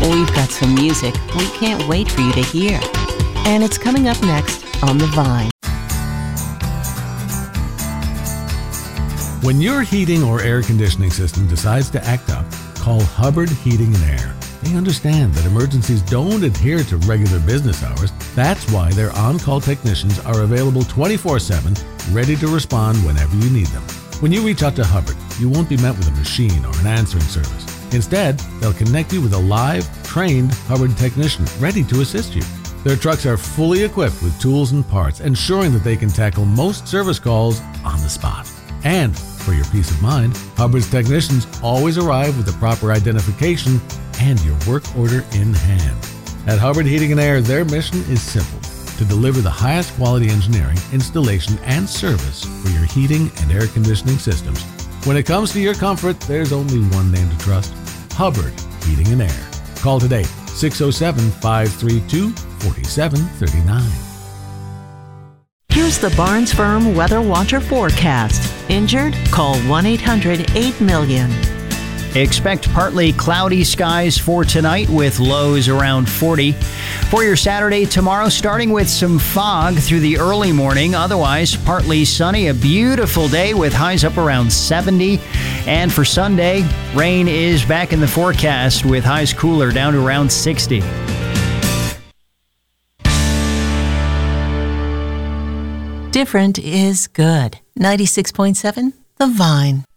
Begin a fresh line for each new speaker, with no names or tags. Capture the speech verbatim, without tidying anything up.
We've got some music we can't wait for you to hear. And it's coming up next on The Vine.
When your heating or air conditioning system decides to act up, call Hubbard Heating and Air. They understand that emergencies don't adhere to regular business hours. That's why their on-call technicians are available twenty-four seven, ready to respond whenever you need them. When you reach out to Hubbard, you won't be met with a machine or an answering service. Instead, they'll connect you with a live, trained Hubbard technician ready to assist you. Their trucks are fully equipped with tools and parts, ensuring that they can tackle most service calls on the spot. And for your peace of mind, Hubbard's technicians always arrive with the proper identification and your work order in hand. At Hubbard Heating and Air, their mission is simple: to deliver the highest quality engineering, installation, and service for your heating and air conditioning systems. When it comes to your comfort, there's only one name to trust: Hubbard Heating and Air. Call today, six oh seven, five three two, four seven three nine.
Here's the Barnes Firm Weather Watcher forecast. Injured? Call one eight hundred eight million.
Expect partly cloudy skies for tonight with lows around forty. For your Saturday tomorrow, starting with some fog through the early morning. Otherwise, partly sunny, a beautiful day with highs up around seventy. And for Sunday, rain is back in the forecast with highs cooler down to around sixty.
Different is good. ninety-six point seven The Vine.